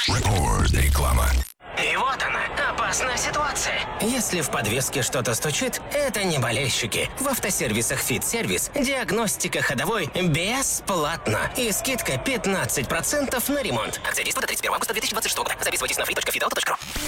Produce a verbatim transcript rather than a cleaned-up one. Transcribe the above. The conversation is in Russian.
Реклама. И вот она, опасная ситуация. Если в подвеске что-то стучит, это не болельщики. В автосервисах «Фит-сервис» диагностика ходовой бесплатно. И скидка пятнадцать процентов на ремонт. Акция действует до тридцать первого августа две тысячи двадцать шестого года. Записывайтесь на free точка fit auto точка ru.